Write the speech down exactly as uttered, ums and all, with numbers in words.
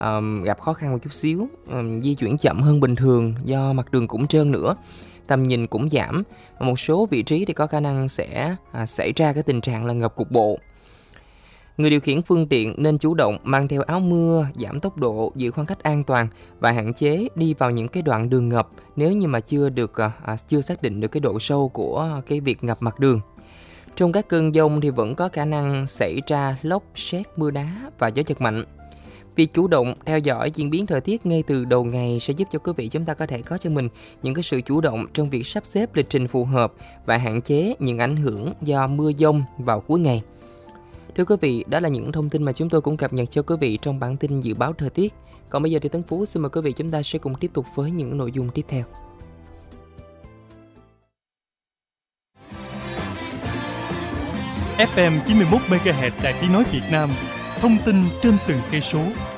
ờm, gặp khó khăn một chút xíu, ừm, di chuyển chậm hơn bình thường do mặt đường cũng trơn nữa, tầm nhìn cũng giảm. Và một số vị trí thì có khả năng sẽ à, xảy ra cái tình trạng là ngập cục bộ. Người điều khiển phương tiện nên chủ động mang theo áo mưa, giảm tốc độ, giữ khoảng cách an toàn và hạn chế đi vào những cái đoạn đường ngập nếu như mà chưa được à, à, chưa xác định được cái độ sâu của cái việc ngập mặt đường. Trong các cơn dông thì vẫn có khả năng xảy ra lốc, sét, mưa đá và gió giật mạnh. Việc chủ động theo dõi diễn biến thời tiết ngay từ đầu ngày sẽ giúp cho quý vị chúng ta có thể có cho mình những cái sự chủ động trong việc sắp xếp lịch trình phù hợp và hạn chế những ảnh hưởng do mưa dông vào cuối ngày. Thưa quý vị, đó là những thông tin mà chúng tôi cũng cập nhật cho quý vị trong bản tin dự báo thời tiết. Còn bây giờ thì Tấn Phú xin mời quý vị chúng ta sẽ cùng tiếp tục với những nội dung tiếp theo. ép em chín mươi mốt mê ga héc Đài Tiếng nói Việt Nam, thông tin trên từng cây số.